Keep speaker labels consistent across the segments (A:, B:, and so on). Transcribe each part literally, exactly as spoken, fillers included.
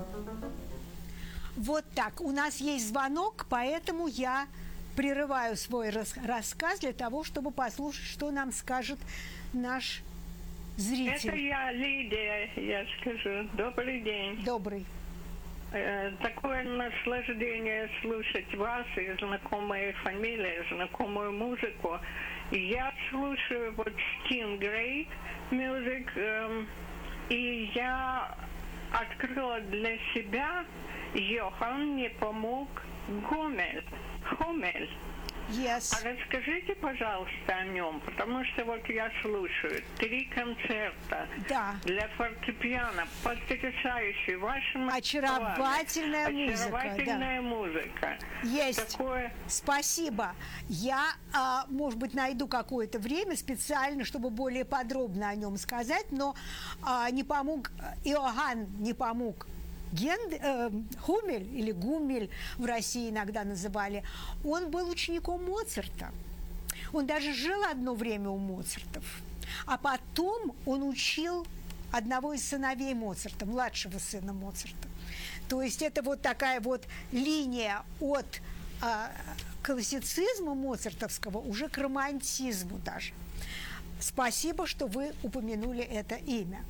A: Вот так. У нас есть звонок, поэтому я прерываю свой рас рассказ для того, чтобы послушать, что нам скажет наш зритель.
B: Это я, Лидия, я скажу. Добрый день.
A: Добрый.
B: Э, такое наслаждение слушать вас и знакомые фамилии, знакомую музыку. Я слушаю вот Stingray Music, э, и я открыла для себя Йохан Непомук Гомель. Хомель.
A: Yes.
B: А расскажите, пожалуйста, о нем, потому что вот я слушаю три концерта
A: да.
B: для фортепиано, потрясающий, вашим
A: очаровательная
B: словами.
A: музыка.
B: Очаровательная
A: да.
B: музыка.
A: Есть.
B: Такое...
A: Спасибо. Я, а, может быть, найду какое-то время специально, чтобы более подробно о нем сказать, но а, не помог Иоганн, не помог. Ген, э, Хумель или Гумель в России иногда называли, он был учеником Моцарта. Он даже жил одно время у Моцартов. А потом он учил одного из сыновей Моцарта, младшего сына Моцарта. То есть это вот такая вот линия от э, классицизма моцартовского уже к романтизму даже. Спасибо, что вы упомянули это имя.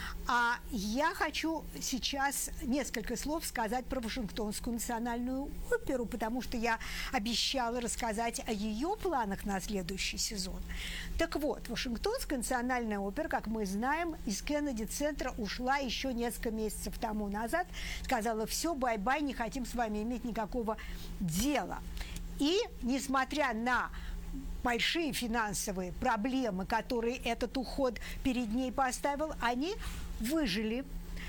A: А я хочу сейчас несколько слов сказать про Вашингтонскую национальную оперу, потому что я обещала рассказать о ее планах на следующий сезон. Так вот, Вашингтонская национальная опера, как мы знаем, из Кеннеди-центра ушла еще несколько месяцев тому назад, сказала: все, бай-бай, не хотим с вами иметь никакого дела. И, несмотря на большие финансовые проблемы, которые этот уход перед ней поставил, они выжили.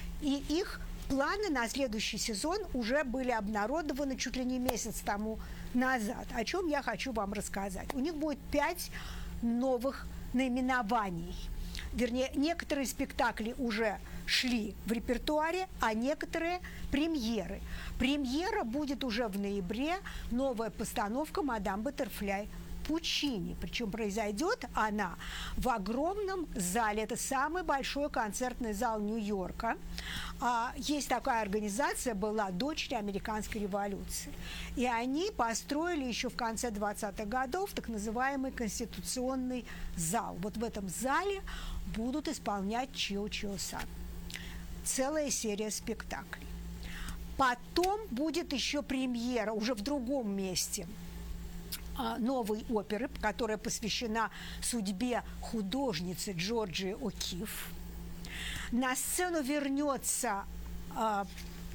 A: И их планы на следующий сезон уже были обнародованы чуть ли не месяц тому назад, о чем я хочу вам рассказать. У них будет пять новых наименований. Вернее, некоторые спектакли уже шли в репертуаре, а некоторые премьеры. Премьера будет уже в ноябре, новая постановка «Мадам Баттерфляй» Пучини. Причем произойдет она в огромном зале. Это самый большой концертный зал Нью-Йорка. А, есть такая организация, была «Дочери американской революции». И они построили еще в конце двадцатых годов так называемый конституционный зал. Вот в этом зале будут исполнять Чио-Чио-сан. Целая серия спектаклей. Потом будет еще премьера уже в другом месте новой оперы, которая посвящена судьбе художницы Джорджии О'Кифф. На сцену вернется э,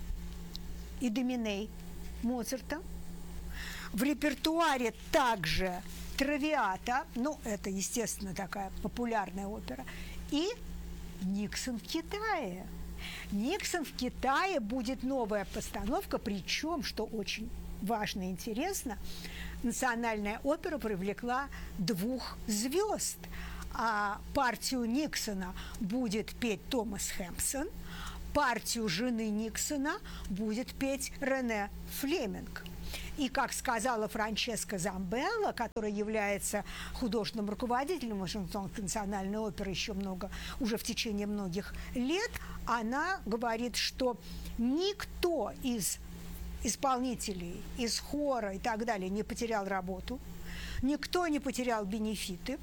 A: Идоминей Моцарта. В репертуаре также Травиата, ну, это, естественно, такая популярная опера, и Никсон в Китае. Никсон в Китае будет новая постановка, причем, что очень важно и интересно, национальная опера привлекла двух звезд. А партию Никсона будет петь Томас Хэмпсон, партию жены Никсона будет петь Рене Флеминг. И, как сказала Франческа Замбелла, которая является художественным руководителем Вашингтонской национальной оперы еще много, уже в течение многих лет, она говорит, что никто из исполнителей, из хора и так далее не потерял работу, никто не потерял бенефиты,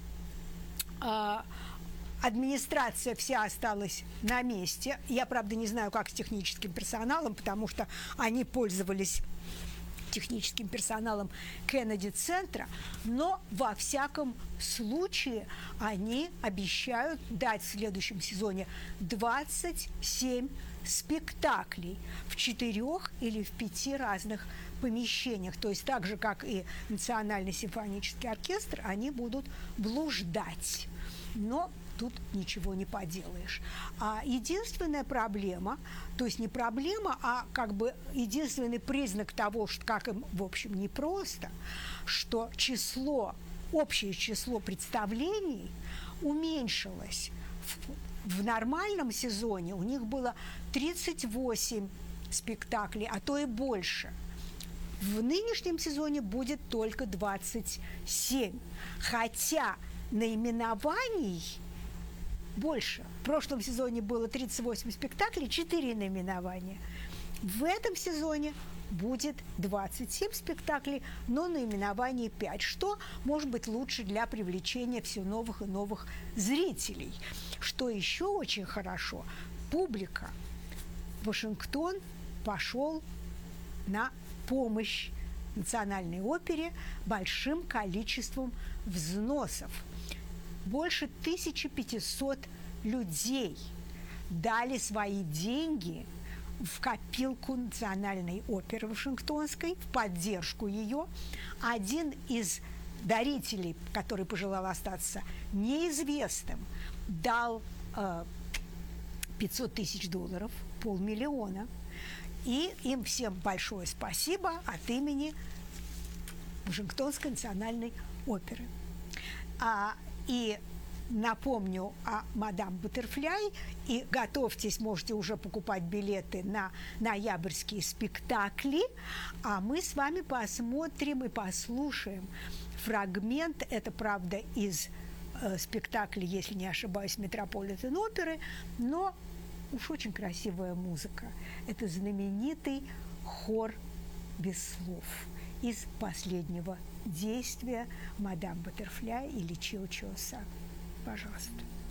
A: администрация вся осталась на месте. Я, правда, не знаю, как с техническим персоналом, потому что они пользовались техническим персоналом Кеннеди-центра, но во всяком случае они обещают дать в следующем сезоне двадцать семь спектаклей в четырех или в пяти разных помещениях. То есть так же, как и Национальный симфонический оркестр, они будут блуждать. Но тут ничего не поделаешь. А единственная проблема, то есть не проблема, а как бы единственный признак того, что как им, в общем, непросто, что число, общее число представлений уменьшилось. В, в нормальном сезоне у них было тридцать восемь спектаклей, а то и больше. В нынешнем сезоне будет только двадцать семь. Хотя наименований больше. В прошлом сезоне было тридцать восемь спектаклей, четыре наименования. В этом сезоне будет двадцать семь спектаклей, но наименование пять, что может быть лучше для привлечения все новых и новых зрителей. Что еще очень хорошо, публика. Вашингтон пошел на помощь Национальной опере большим количеством взносов. Больше тысячи пятисот людей дали свои деньги в копилку Национальной оперы Вашингтонской, в поддержку ее. Один из дарителей, который пожелал остаться неизвестным, дал э, пятьсот тысяч долларов, полмиллиона. И им всем большое спасибо от имени Вашингтонской национальной оперы. А, и напомню о «Мадам Баттерфляй», и готовьтесь, можете уже покупать билеты на ноябрьские спектакли, а мы с вами посмотрим и послушаем фрагмент, это, правда, из э, спектакля, если не ошибаюсь, Метрополитен-оперы, но уж очень красивая музыка. Это знаменитый хор без слов из последнего действия «Мадам Баттерфляй» или «Чио-Чио-Са». Пожалуйста.